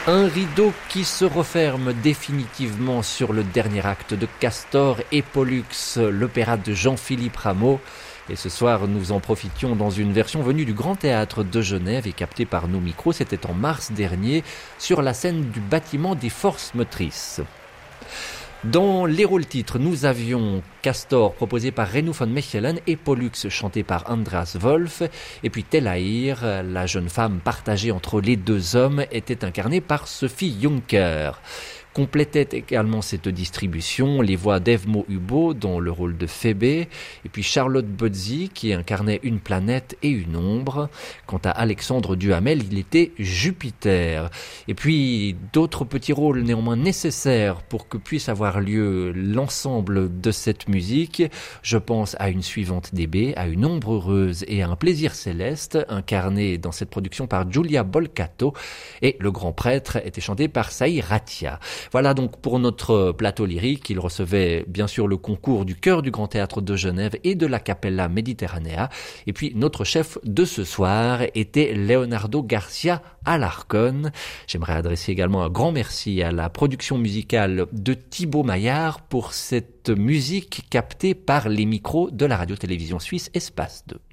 Un rideau qui se referme définitivement sur le dernier acte de Castor et Pollux, l'opéra de Jean-Philippe Rameau. Et ce soir, nous en profitions dans une version venue du Grand Théâtre de Genève et captée par nos micros. C'était en mars dernier, sur la scène du bâtiment des Forces Motrices. Dans les rôles-titres, nous avions Castor proposé par Renu von Mechelen et Pollux chanté par Andreas Wolf. Et puis Telaïr, la jeune femme partagée entre les deux hommes, était incarnée par Sophie Juncker. Complétait également cette distribution les voix d'Evmo Hubo dans le rôle de Phébé, et puis Charlotte Bozzi qui incarnait une planète et une ombre. Quant à Alexandre Duhamel, il était Jupiter. Et puis d'autres petits rôles néanmoins nécessaires pour que puisse avoir lieu l'ensemble de cette musique. Je pense à une suivante d'Hébé, à une ombre heureuse et à un plaisir céleste, incarné dans cette production par Giulia Bolcato, et le grand prêtre était chanté par Saï Ratia. Voilà donc pour notre plateau lyrique. Il recevait bien sûr le concours du chœur du Grand Théâtre de Genève et de la Capella Mediterranea. Et puis notre chef de ce soir était Leonardo Garcia Alarcón. J'aimerais adresser également un grand merci à la production musicale de Thibaut Maillard pour cette musique captée par les micros de la radio-télévision suisse Espace 2.